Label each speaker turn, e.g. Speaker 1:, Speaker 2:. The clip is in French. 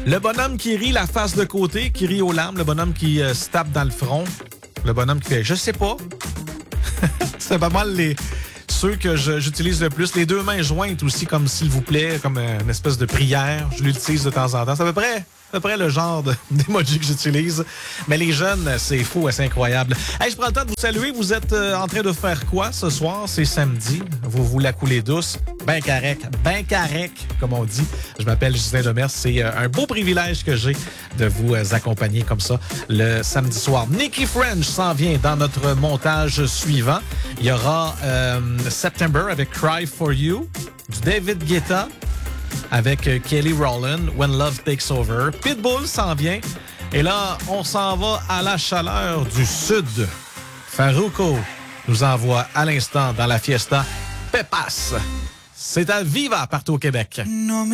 Speaker 1: Le bonhomme qui rit la face de côté, qui rit aux larmes, le bonhomme qui se tape dans le front, le bonhomme qui fait « je sais pas ». C'est pas mal ceux que j'utilise le plus. Les deux mains jointes aussi, comme s'il vous plaît, comme une espèce de prière. Je l'utilise de temps en temps. C'est à peu près le genre d'emoji que j'utilise. Mais les jeunes, c'est fou, c'est incroyable. Hey, je prends le temps de vous saluer. Vous êtes en train de faire quoi ce soir? C'est samedi. Vous la coulez douce. Ben carrec, comme on dit. Je m'appelle Justin Demers. C'est un beau privilège que j'ai de vous accompagner comme ça le samedi soir. Nikki French s'en vient dans notre montage suivant. Il y aura September avec Cry for You, du David Guetta avec Kelly Rowland, When Love Takes Over. Pitbull s'en vient. Et là, on s'en va à la chaleur du sud. Farruko nous envoie à l'instant dans la fiesta Pepas. C'est à Viva partout au Québec.